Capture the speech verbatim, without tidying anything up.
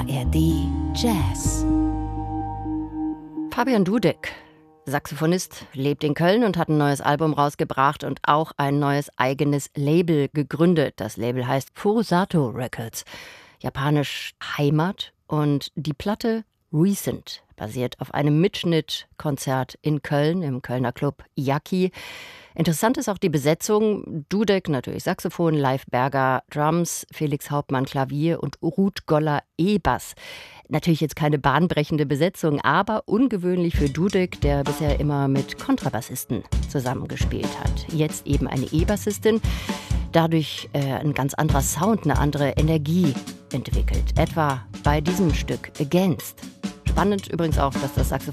R D Jazz. Fabian Dudek, Saxophonist, lebt in Köln und hat ein neues Album rausgebracht und auch ein neues eigenes Label gegründet. Das Label heißt Furusato Records, japanisch Heimat, und die Platte Recent basiert auf einem Mitschnittkonzert in Köln im Kölner Club Yaki. Interessant ist auch die Besetzung. Dudek natürlich Saxophon, Leif Berger Drums, Felix Hauptmann Klavier und Ruth Goller E-Bass. Natürlich jetzt keine bahnbrechende Besetzung, aber ungewöhnlich für Dudek, der bisher immer mit Kontrabassisten zusammengespielt hat. Jetzt eben eine E-Bassistin. Dadurch äh, ein ganz anderer Sound, eine andere Energie entwickelt. Etwa bei diesem Stück Against. Spannend übrigens auch, dass das Saxophon